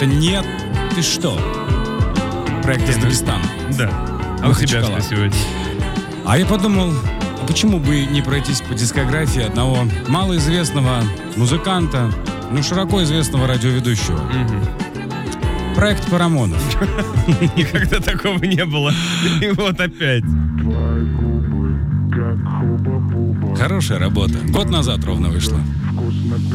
Это нет. Ты что? Проект из Дагестана. Да. А у тебя что сегодня? А я подумал, почему бы не пройтись по дискографии одного малоизвестного музыканта, широко известного радиоведущего. Проект Парамонов. Никогда такого не было. И вот опять. Хорошая работа. Год назад ровно вышла.